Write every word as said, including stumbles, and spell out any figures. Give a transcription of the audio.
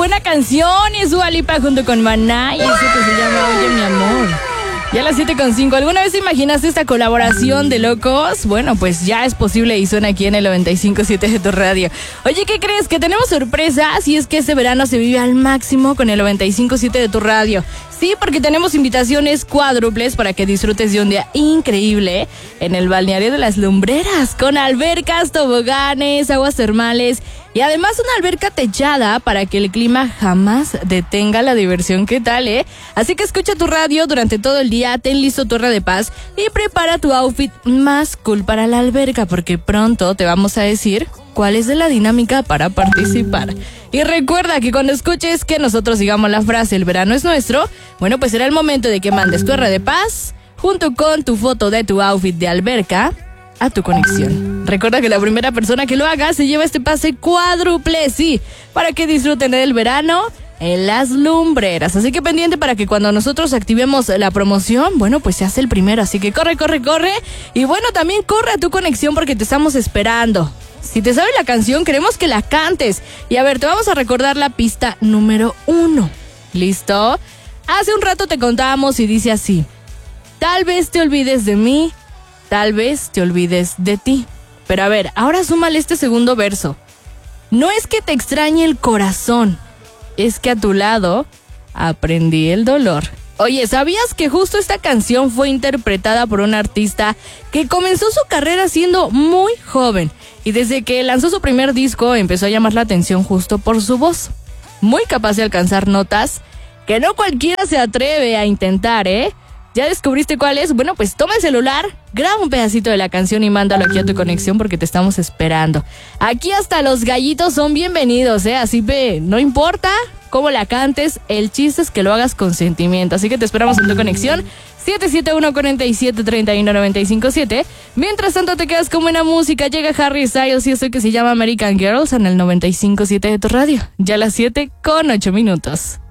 buena canción. Y es Dua Lipa junto con Maná. Y eso que se llama Oye, mi amor. Ya a las siete con cinco. ¿Alguna vez imaginaste esta colaboración de locos? Bueno, pues ya es posible y suena aquí en el noventa y cinco punto siete de tu radio. Oye, ¿qué crees? Que tenemos sorpresas y es que este verano se vive al máximo con el noventa y cinco punto siete de tu radio. Sí, porque tenemos invitaciones cuádruples para que disfrutes de un día increíble en el balneario de las Lumbreras, con albercas, toboganes, aguas termales y además una alberca techada para que el clima jamás detenga la diversión. ¿Qué tal, eh? Así que escucha tu radio durante todo el día, ten listo tu Torre de Paz y prepara tu outfit más cool para la alberca, porque pronto te vamos a decir cuál es la dinámica para participar. Y recuerda que cuando escuches que nosotros digamos la frase "el verano es nuestro", bueno, pues será el momento de que mandes tu R de Paz junto con tu foto de tu outfit de alberca a tu conexión. Recuerda que la primera persona que lo haga se lleva este pase cuádruple, sí, para que disfruten del verano en las Lumbreras. Así que pendiente para que cuando nosotros activemos la promoción, bueno, pues se hace el primero. Así que corre, corre, corre. Y bueno, también corre a tu conexión porque te estamos esperando. Si te sabes la canción, queremos que la cantes. Y a ver, te vamos a recordar la pista número uno. ¿Listo? Hace un rato te contábamos y dice así: tal vez te olvides de mí, tal vez te olvides de ti. Pero a ver, ahora súmale este segundo verso. No es que te extrañe el corazón, es que a tu lado aprendí el dolor. Oye, ¿sabías que justo esta canción fue interpretada por un artista que comenzó su carrera siendo muy joven? Y desde que lanzó su primer disco empezó a llamar la atención justo por su voz. Muy capaz de alcanzar notas que no cualquiera se atreve a intentar, ¿eh? ¿Ya descubriste cuál es? Bueno, pues toma el celular, graba un pedacito de la canción y mándalo aquí a tu conexión porque te estamos esperando. Aquí hasta los gallitos son bienvenidos, ¿eh? Así ve, no importa cómo la cantes, el chiste es que lo hagas con sentimiento. Así que te esperamos en tu conexión siete siete uno, cuatro siete, tres uno, nueve cinco siete. Mientras tanto te quedas con buena música. Llega Harry Styles y esto que se llama American Girls en el noventa y cinco punto siete de tu radio. Ya a las siete con ocho minutos.